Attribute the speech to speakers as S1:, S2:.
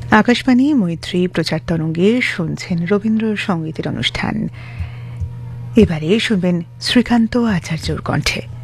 S1: আকাশবাণী মৈত্রী প্রচার তরঙ্গে শুনছেন রবীন্দ্র সঙ্গীতের অনুষ্ঠান। এবারে শুনবেন শ্রীকান্ত আচার্যর কণ্ঠে